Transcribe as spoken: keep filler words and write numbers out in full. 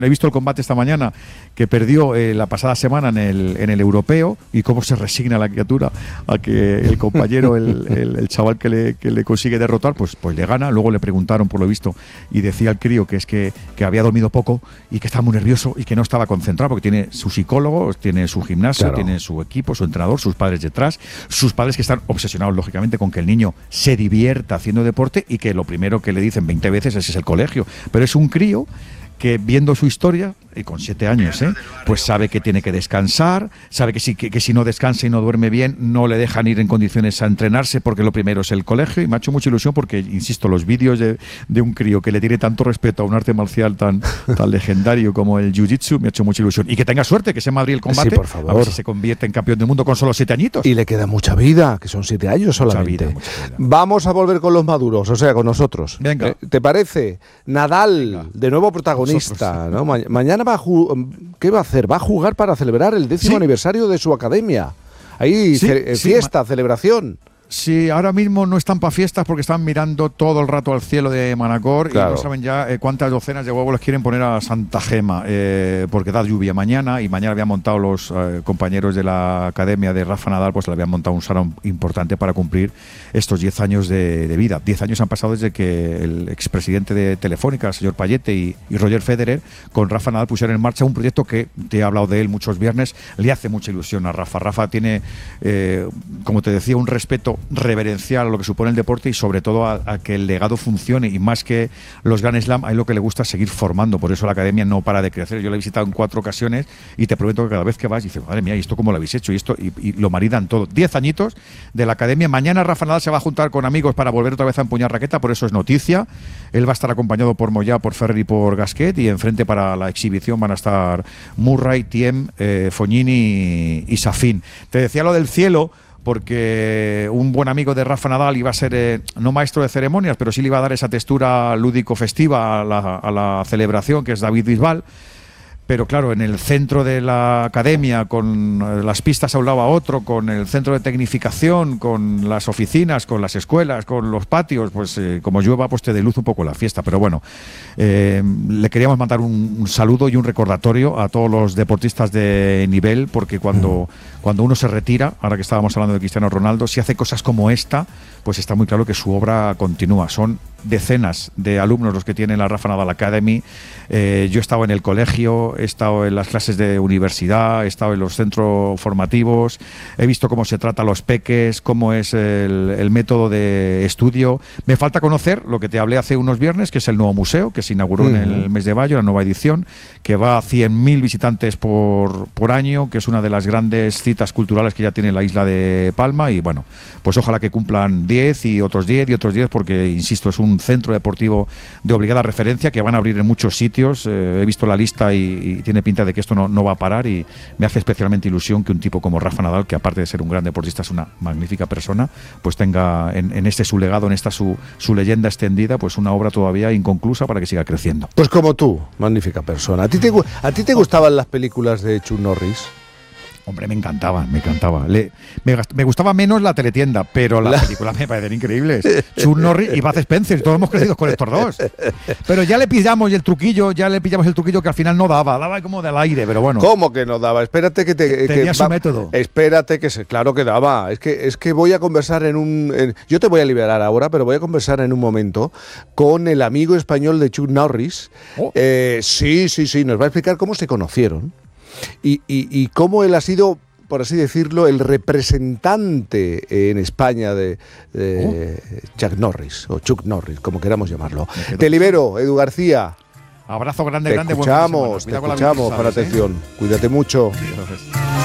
He visto el combate esta mañana que perdió eh, la pasada semana en el, en el europeo y cómo se resigna la criatura a que el compañero, el, el, el chaval que le, que le consigue derrotar, pues, pues le gana. Luego le preguntaron, por lo visto, y decía el crío que es que, que había dormido poco y que estaba muy nervioso y que no estaba concentrado porque tiene su psicólogo, tiene su gimnasio, claro, tiene su equipo, su entrenador, sus padres detrás, sus padres que están obsesionados, lógicamente, con que el niño se divierta haciendo deporte y que lo primero que le dicen veinte veces es, es el colegio. Pero es un crío que, viendo su historia, y con siete años, ¿eh? pues sabe que tiene que descansar, sabe que si, que, que si no descansa y no duerme bien, no le dejan ir en condiciones a entrenarse porque lo primero es el colegio, y me ha hecho mucha ilusión porque, insisto, los vídeos de, de un crío que le tiene tanto respeto a un arte marcial tan, tan legendario como el jiu-jitsu, me ha hecho mucha ilusión. Y que tenga suerte, que sea en Madrid el combate, sí, por favor. A ver si se convierte en campeón del mundo con solo siete añitos. Y le queda mucha vida, que son siete años solamente. Mucha vida, mucha vida. Vamos a volver con los maduros, o sea, con nosotros. Venga. ¿Eh? ¿Te parece? Nadal, Venga. de nuevo protagonista, nosotros, sí. ¿no? Ma mañana va a jugar. ¿Qué va a hacer? Va a jugar para celebrar el décimo sí. aniversario de su academia. Ahí, sí, ce sí, fiesta, celebración. Sí, ahora mismo no están para fiestas porque están mirando todo el rato al cielo de Manacor, claro, y no saben ya eh, cuántas docenas de huevos les quieren poner a Santa Gema, eh, porque da lluvia mañana, y mañana habían montado los eh, compañeros de la academia de Rafa Nadal, pues le habían montado un salón importante para cumplir estos diez años de, de vida. diez años han pasado desde que el expresidente de Telefónica, el señor Payete, y, y Roger Federer, con Rafa Nadal pusieron en marcha un proyecto que, te he hablado de él muchos viernes, le hace mucha ilusión a Rafa. Rafa tiene, eh, como te decía, un respeto reverencial a lo que supone el deporte y sobre todo a, a que el legado funcione, y más que los Grand Slam, a él lo que le gusta es seguir formando. Por eso la academia no para de crecer. Yo la he visitado en cuatro ocasiones y te prometo que cada vez que vas dices, madre mía, ¿y esto cómo lo habéis hecho? Y esto y, y lo maridan todo. Diez añitos de la academia. Mañana Rafa Nadal se va a juntar con amigos para volver otra vez a empuñar raqueta, por eso es noticia. Él va a estar acompañado por Moyá, por Ferrer y por Gasquet, y enfrente para la exhibición van a estar Murray, Thiem, eh, Fognini y, y Safin. Te decía lo del cielo porque un buen amigo de Rafa Nadal iba a ser, eh, no maestro de ceremonias, pero sí le iba a dar esa textura lúdico-festiva a la, a la celebración, que es David Bisbal. Pero claro, en el centro de la academia, con las pistas a un lado a otro, con el centro de tecnificación, con las oficinas, con las escuelas, con los patios, pues eh, como llueva, pues te deluce un poco la fiesta. Pero bueno, eh, le queríamos mandar un, un saludo y un recordatorio a todos los deportistas de nivel, porque cuando, cuando uno se retira, ahora que estábamos hablando de Cristiano Ronaldo, si hace cosas como esta, pues está muy claro que su obra continúa. Son decenas de alumnos los que tienen la Rafa Nadal Academy. Eh, yo he estado en el colegio, he estado en las clases de universidad, he estado en los centros formativos, he visto cómo se trata a los peques, cómo es el, el método de estudio. Me falta conocer lo que te hablé hace unos viernes, que es el nuevo museo, que se inauguró uh-huh. en el mes de mayo, la nueva edición, que va a cien mil visitantes por, por año, que es una de las grandes citas culturales que ya tiene la isla de Palma, y bueno, pues ojalá que cumplan diez y otros diez y otros diez, porque, insisto, es un centro deportivo de obligada referencia que van a abrir en muchos sitios. Eh, he visto la lista y, y tiene pinta de que esto no, no va a parar, y me hace especialmente ilusión que un tipo como Rafa Nadal, que aparte de ser un gran deportista es una magnífica persona, pues tenga en, en este su legado, en esta su, su leyenda extendida, pues una obra todavía inconclusa para que siga creciendo. Pues como tú, magnífica persona. ¿A ti te, a ti te gustaban las películas de Chuck Norris? Hombre, me encantaba, me encantaba. Le, me, me gustaba menos la teletienda, pero las la... películas me parecen increíbles. Chuck Norris y Bud Spencer, todos hemos crecido con estos dos. Pero ya le pillamos el truquillo, ya le pillamos el truquillo que al final no daba, daba como del aire, pero bueno. ¿Cómo que no daba? Espérate que te... Tenía que, su va, método. Espérate que se... Claro que daba. Es que, es que voy a conversar en un... En, yo te voy a liberar ahora, pero voy a conversar en un momento con el amigo español de Chuck Norris. Oh. Eh, sí, sí, sí, nos va a explicar cómo se conocieron y, y, y cómo él ha sido, por así decirlo, el representante en España de, de oh. Chuck Norris, o Chuck Norris, como queramos llamarlo. Te libero, Edu García. Abrazo grande, te grande. Escuchamos, te escuchamos, para atención. ¿eh? Cuídate mucho.